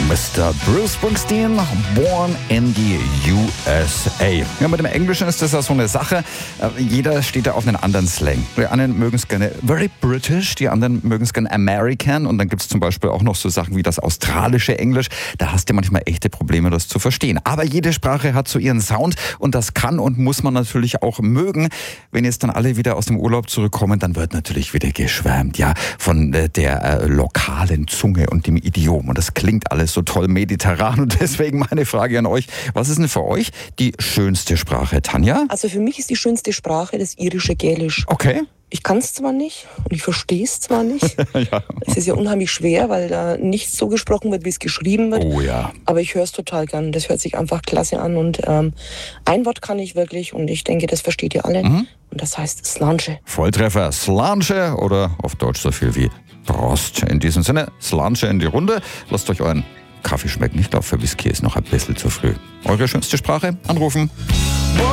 Mr. Bruce Springsteen, Born in the USA. Ja, mit dem Englischen ist das ja so eine Sache. Jeder steht da auf einen anderen Slang. Die einen mögen es gerne very British, die anderen mögen es gerne American. Und dann gibt es zum Beispiel auch noch so Sachen wie das australische Englisch. Da hast du manchmal echte Probleme, das zu verstehen. Aber jede Sprache hat so ihren Sound und das kann und muss man natürlich auch mögen. Wenn jetzt dann alle wieder aus dem Urlaub zurückkommen, dann wird natürlich wieder geschwärmt, ja, von der lokalen Zunge und dem Idiom. Und das klingt alles so toll mediterran. Und deswegen meine Frage an euch, was ist denn für euch die schönste Sprache, Tanja? Also für mich ist die schönste Sprache das irische Gälisch. Okay. Ich kann es zwar nicht und ich verstehe es zwar nicht. Ja. Es ist ja unheimlich schwer, weil da nicht so gesprochen wird, wie es geschrieben wird. Oh ja. Aber ich höre es total gern. Das hört sich einfach klasse an. Und ein Wort kann ich wirklich und ich denke, das versteht ihr alle. Und das heißt Slanche. Volltreffer, Slanche oder auf Deutsch so viel wie Prost. In diesem Sinne, Slanche in die Runde. Lasst euch euren Kaffee schmecken. Ich glaube, für Whisky ist noch ein bisschen zu früh. Eure schönste Sprache? Anrufen.